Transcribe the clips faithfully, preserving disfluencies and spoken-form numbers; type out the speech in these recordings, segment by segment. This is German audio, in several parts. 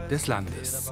des Landes.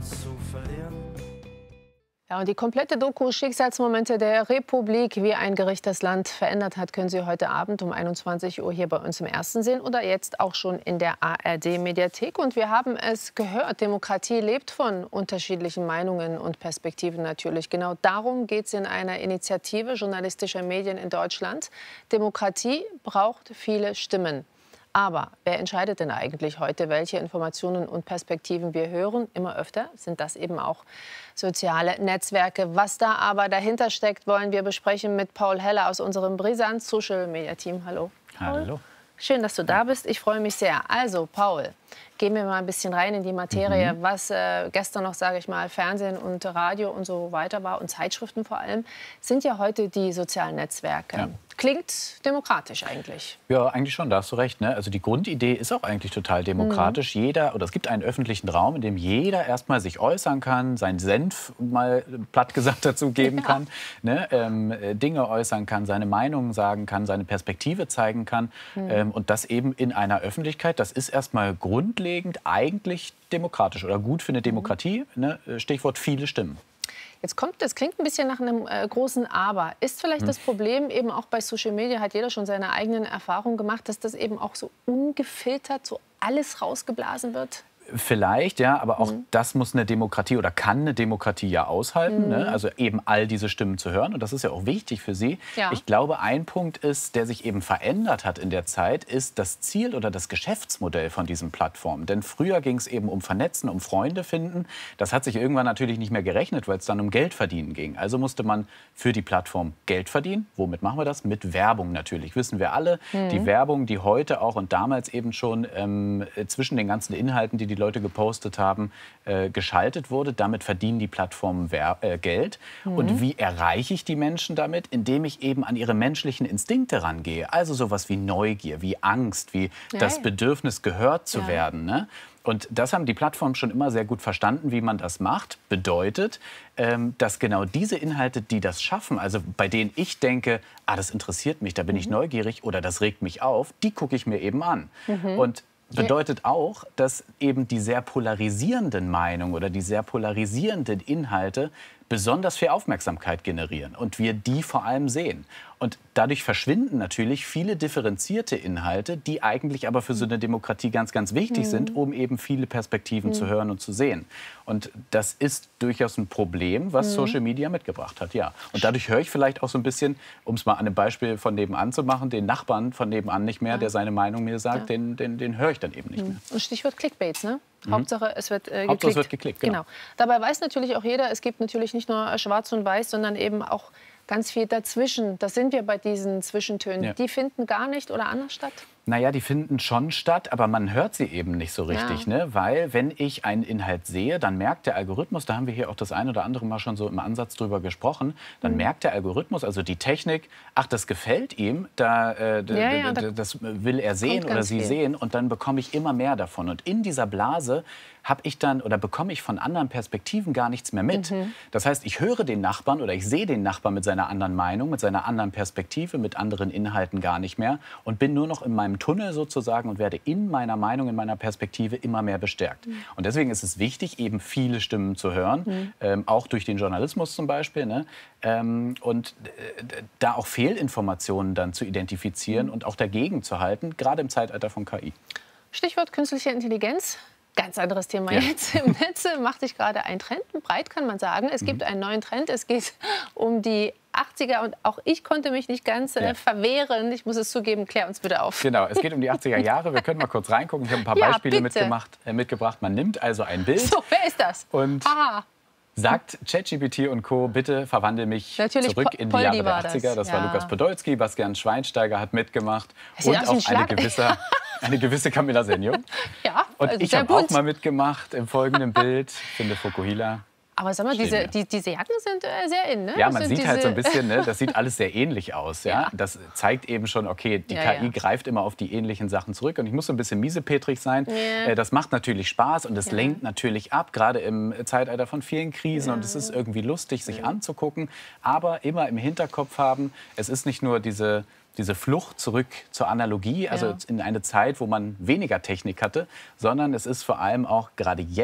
Ja, und die komplette Doku Schicksalsmomente der Republik, wie ein Gericht das Land verändert hat, können Sie heute Abend um einundzwanzig Uhr hier bei uns im Ersten sehen oder jetzt auch schon in der A R D-Mediathek. Und wir haben es gehört, Demokratie lebt von unterschiedlichen Meinungen und Perspektiven natürlich. Genau darum geht es in einer Initiative journalistischer Medien in Deutschland. Demokratie braucht viele Stimmen. Aber wer entscheidet denn eigentlich heute, welche Informationen und Perspektiven wir hören? Immer öfter sind das eben auch soziale Netzwerke. Was da aber dahinter steckt, wollen wir besprechen mit Paul Heller aus unserem Brisant Social Media Team. Hallo. Hallo. Schön, dass du da bist. Ich freue mich sehr. Also, Paul, gehen wir mal ein bisschen rein in die Materie. Mhm. Was äh, gestern noch, sage ich mal, Fernsehen und Radio und so weiter war und Zeitschriften vor allem, sind ja heute die sozialen Netzwerke. Ja. Klingt demokratisch eigentlich. Ja, eigentlich schon, da hast du recht. Ne? Also die Grundidee ist auch eigentlich total demokratisch. Mhm. Jeder, oder es gibt einen öffentlichen Raum, in dem jeder erstmal sich äußern kann, seinen Senf mal platt gesagt dazu geben ja. kann, ne? ähm, Dinge äußern kann, seine Meinungen sagen kann, seine Perspektive zeigen kann. Mhm. Ähm, und das eben in einer Öffentlichkeit, das ist erstmal grundlegend eigentlich demokratisch oder gut für eine Demokratie. Mhm. Ne? Stichwort viele Stimmen. Jetzt kommt, das klingt ein bisschen nach einem äh, großen Aber. Ist vielleicht hm. das Problem eben auch bei Social Media, hat jeder schon seine eigenen Erfahrungen gemacht, dass das eben auch so ungefiltert, so alles rausgeblasen wird? Vielleicht, ja, aber auch mhm. das muss eine Demokratie oder kann eine Demokratie ja aushalten, mhm. ne? Also eben all diese Stimmen zu hören und das ist ja auch wichtig für sie. Ja. Ich glaube, ein Punkt ist, der sich eben verändert hat in der Zeit, ist das Ziel oder das Geschäftsmodell von diesen Plattformen. Denn früher ging es eben um Vernetzen, um Freunde finden. Das hat sich irgendwann natürlich nicht mehr gerechnet, weil es dann um Geld verdienen ging. Also musste man für die Plattform Geld verdienen. Womit machen wir das? Mit Werbung natürlich, wissen wir alle. Mhm. Die Werbung, die heute auch und damals eben schon ähm, zwischen den ganzen Inhalten, die die Leute gepostet haben, äh, geschaltet wurde. Damit verdienen die Plattformen Wer äh, Geld. Mhm. Und wie erreiche ich die Menschen damit? Indem ich eben an ihre menschlichen Instinkte rangehe. Also sowas wie Neugier, wie Angst, wie ja, das ja. Bedürfnis, gehört zu ja. werden. Ne? Und das haben die Plattformen schon immer sehr gut verstanden, wie man das macht. Bedeutet, ähm, dass genau diese Inhalte, die das schaffen, also bei denen ich denke, ah, das interessiert mich, da bin mhm. ich neugierig oder das regt mich auf, die gucke ich mir eben an. Mhm. Und bedeutet auch, dass eben die sehr polarisierenden Meinungen oder die sehr polarisierenden Inhalte besonders viel Aufmerksamkeit generieren und wir die vor allem sehen. Und dadurch verschwinden natürlich viele differenzierte Inhalte, die eigentlich aber für so eine Demokratie ganz, ganz wichtig mhm. sind, um eben viele Perspektiven mhm. zu hören und zu sehen. Und das ist durchaus ein Problem, was mhm. Social Media mitgebracht hat, ja. Und dadurch höre ich vielleicht auch so ein bisschen, um es mal an einem Beispiel von nebenan zu machen, den Nachbarn von nebenan nicht mehr, ja. der seine Meinung mir sagt, ja. den, den, den höre ich dann eben nicht mhm. mehr. Und Stichwort Clickbaits, ne? Mhm. Hauptsache, es wird äh, geklickt. Hauptsache, es wird geklickt, genau. genau. Dabei weiß natürlich auch jeder, es gibt natürlich nicht nur schwarz und weiß, sondern eben auch ganz viel dazwischen. Da sind wir bei diesen Zwischentönen. Ja. Die finden gar nicht oder anders statt? Naja, die finden schon statt, aber man hört sie eben nicht so richtig. Ja. Ne? Weil, wenn ich einen Inhalt sehe, dann merkt der Algorithmus, da haben wir hier auch das ein oder andere Mal schon so im Ansatz drüber gesprochen, dann mhm. merkt der Algorithmus, also die Technik, ach, das gefällt ihm, da, äh, ja, ja, da das will er sehen oder sie viel. sehen und dann bekomme ich immer mehr davon. Und in dieser Blase habe ich dann oder bekomme ich von anderen Perspektiven gar nichts mehr mit. Mhm. Das heißt, ich höre den Nachbarn oder ich sehe den Nachbarn mit seiner anderen Meinung, mit seiner anderen Perspektive, mit anderen Inhalten gar nicht mehr und bin nur noch in meinem Tunnel sozusagen und werde in meiner Meinung, in meiner Perspektive immer mehr bestärkt. Mhm. Und deswegen ist es wichtig, eben viele Stimmen zu hören, mhm. ähm, auch durch den Journalismus zum Beispiel, ne? ähm, und äh, da auch Fehlinformationen dann zu identifizieren mhm. und auch dagegen zu halten, gerade im Zeitalter von K I. Stichwort künstliche Intelligenz. Ganz anderes Thema ja. jetzt. Im Netz macht sich gerade ein Trend breit, kann man sagen. Es mhm. gibt einen neuen Trend. Es geht um die achtziger und auch ich konnte mich nicht ganz ja. äh, verwehren. Ich muss es zugeben, klär uns bitte auf. Genau, es geht um die achtziger Jahre. Wir können mal kurz reingucken. Ich habe ein paar ja, Beispiele mitgemacht, äh, mitgebracht. Man nimmt also ein Bild. So, wer ist das? Und Aha. sagt ChatGPT und Co., bitte verwandle mich Natürlich, zurück in die Poldi Jahre der achtziger. Das, das ja. war Lukas Podolski, Bastian Schweinsteiger hat mitgemacht. Und auch eine gewisse, eine gewisse Camilla Senio. Ja, und also ich habe auch mal mitgemacht im folgenden Bild, finde Fukuhila. Aber sag mal, diese, die, diese Jacken sind äh, sehr in, ne? Ja, man das sieht diese... halt so ein bisschen, ne, das sieht alles sehr ähnlich aus. Ja? ja. Das zeigt eben schon, okay, die ja, K I ja. greift immer auf die ähnlichen Sachen zurück. Und ich muss so ein bisschen miesepetrig sein. Ja. Äh, das macht natürlich Spaß und es ja. lenkt natürlich ab, gerade im Zeitalter von vielen Krisen. Ja. Und es ist irgendwie lustig, sich ja. anzugucken. Aber immer im Hinterkopf haben, es ist nicht nur diese... diese Flucht zurück zur Analogie, also ja. in eine Zeit, wo man weniger Technik hatte, sondern es ist vor allem auch gerade jetzt